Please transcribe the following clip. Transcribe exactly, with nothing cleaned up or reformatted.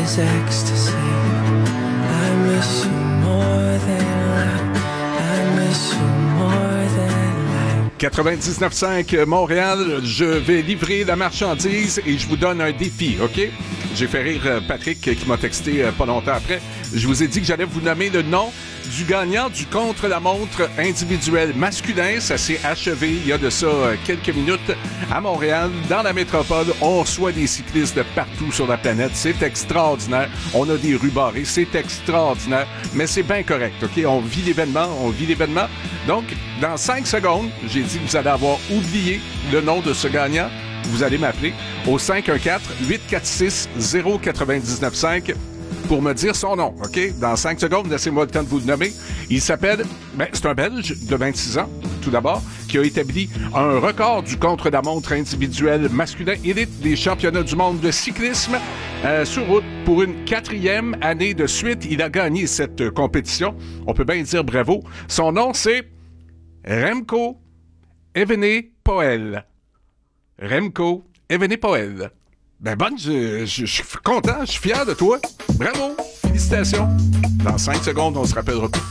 is ecstasy. I miss you more than life. I miss you more than life. quatre-vingt-dix-neuf cinq Montréal, je vais livrer la marchandise et je vous donne un défi, OK? J'ai fait rire Patrick qui m'a texté pas longtemps après. Je vous ai dit que j'allais vous nommer le nom du gagnant du contre-la-montre individuel masculin. Ça s'est achevé il y a de ça quelques minutes à Montréal. Dans la métropole, on reçoit des cyclistes de partout sur la planète. C'est extraordinaire. On a des rues barrées. C'est extraordinaire. Mais c'est bien correct, OK? On vit l'événement. On vit l'événement. Donc, dans cinq secondes, j'ai dit que vous allez avoir oublié le nom de ce gagnant. Vous allez m'appeler au cinq un quatre, huit quatre six, zéro neuf neuf cinq pour me dire son nom, OK? Dans cinq secondes, laissez-moi le temps de vous le nommer. Il s'appelle, ben, c'est un Belge de vingt-six ans, tout d'abord, qui a établi un record du contre-la-montre individuel masculin élite des championnats du monde de cyclisme euh, sur route pour une quatrième année de suite. Il a gagné cette compétition. On peut bien dire bravo. Son nom, c'est Remco Evenepoel. Remco Evenepoel. Ben bonne, je, je, je suis content, je suis fier de toi. Bravo, félicitations. Dans cinq secondes, on se rappellera plus.